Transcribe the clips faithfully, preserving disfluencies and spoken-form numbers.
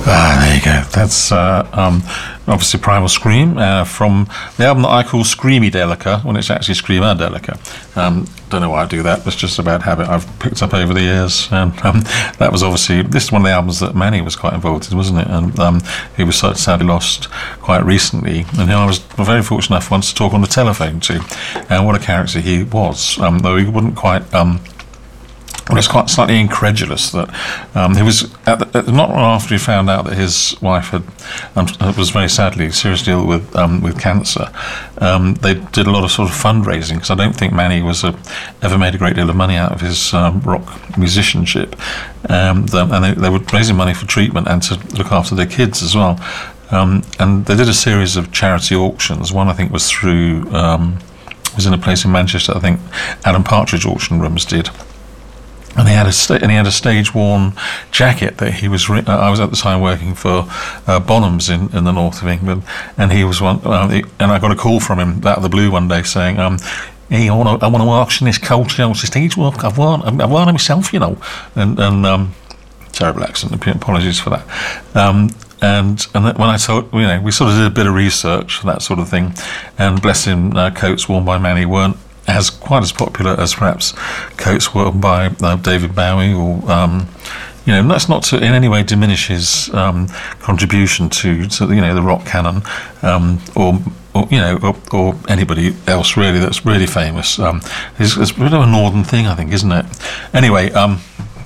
Ah, there you go. That's uh, um, obviously Primal Scream uh, from the album that I call Screamy Delica, when it's actually Screamer Delica. Um, don't know why I do that. It's just a bad habit I've picked up over the years. And um, that was obviously, this is one of the albums that Manny was quite involved in, wasn't it? And um, he was sadly lost quite recently. And you know, I was very fortunate enough once to talk on the telephone to, and what a character he was. Um, though he wouldn't quite... Um, I was quite slightly incredulous that um, he was at the, at, not long after he found out that his wife had um, was very sadly seriously ill with um, with cancer. Um, they did a lot of sort of fundraising, because I don't think Manny was a, ever made a great deal of money out of his um, rock musicianship, um, the, and they, they were raising money for treatment and to look after their kids as well. Um, and they did a series of charity auctions. One I think was through um, was in a place in Manchester. I think Adam Partridge Auction Rooms did. And he had a sta- and he had a stage-worn jacket that he was. Re- uh, I was at the time working for uh, Bonhams in, in the north of England, and he was one. Uh, he, and I got a call from him out of the blue one day saying, um, "Hey, I want to I want to auction this coat, you know, it's a stage work. I've worn I've worn it myself, you know." And and um, terrible accent. Apologies for that. Um, And and when I told, you know, we sort of did a bit of research for that sort of thing, and bless him, uh, coats worn by Manny weren't as quite as popular as perhaps coats worn by uh, David Bowie, or um, you know, that's not to in any way diminish his um, contribution to, to you know, the rock canon, um, or, or you know, or, or anybody else really that's really famous. Um, it's, it's a bit of a northern thing, I think, isn't it? Anyway. Um,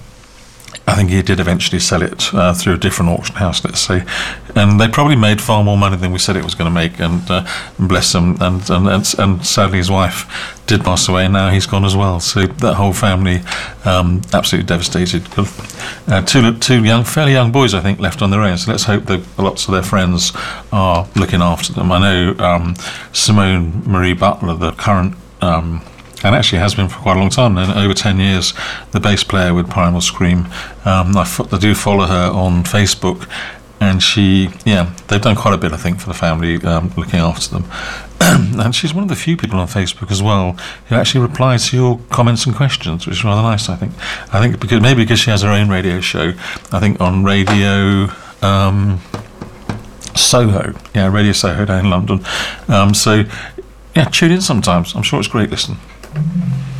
I think he did eventually sell it uh, through a different auction house, let's say, and they probably made far more money than we said it was going to make. And, uh, and bless them, and, and and and sadly his wife did pass away, and now he's gone as well. So that whole family um, absolutely devastated. Uh, two two young, fairly young boys, I think, left on their own. So let's hope that lots of their friends are looking after them. I know um, Simone Marie Butler, the current. Um, and actually has been for quite a long time, and over ten years, the bass player with Primal Scream. Um, I, f- I do follow her on Facebook, and she, yeah, they've done quite a bit, I think, for the family, um, looking after them. And she's one of the few people on Facebook as well who actually replies to your comments and questions, which is rather nice, I think. I think because maybe because she has her own radio show, I think on Radio um, Soho, yeah, Radio Soho down in London. Um, so, yeah, tune in sometimes. I'm sure it's great listening.